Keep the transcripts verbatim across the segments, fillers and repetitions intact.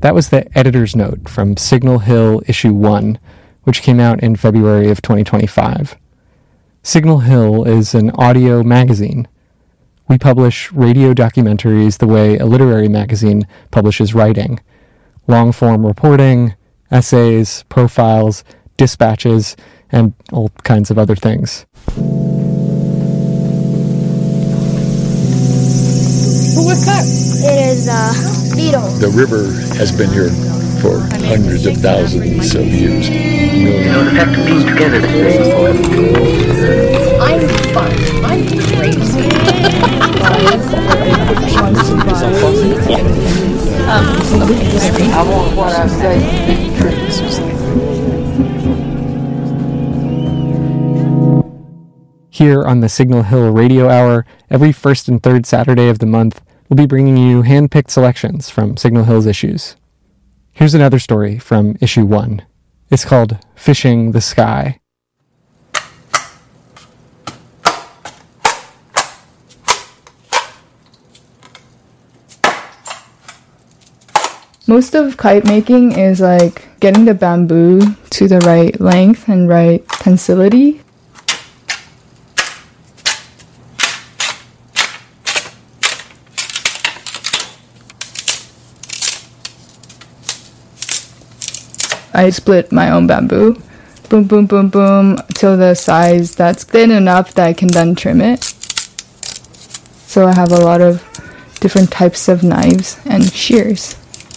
That was the editor's note from Signal Hill Issue one, which came out in February of twenty twenty-five. Signal Hill is an audio magazine. We publish radio documentaries the way a literary magazine publishes writing. Long-form reporting, essays, profiles, dispatches, and all kinds of other things. What's that? It is a beetle. The river has been here for hundreds of thousands of years. You know, the fact of being together I'm fun. I'm crazy. I want what I say. Here on the Signal Hill Radio Hour, every first and third Saturday of the month, we'll be bringing you hand-picked selections from Signal Hill's issues. Here's another story from issue one. It's called Fishing the Sky. Most of kite making is like getting the bamboo to the right length and right tensility. I split my own bamboo, boom, boom, boom, boom, till the size that's thin enough that I can then trim it. So I have a lot of different types of knives and shears.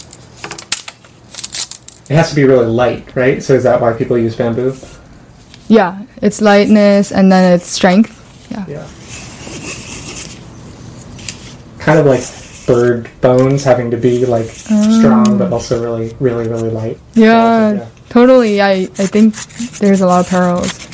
It has to be really light, right? So is that why people use bamboo? Yeah, it's lightness and then it's strength. Yeah. Yeah. Kind of like bird bones having to be like Oh. strong, but also really, really, really light. Yeah, So, yeah. totally. I, I think there's a lot of parallels.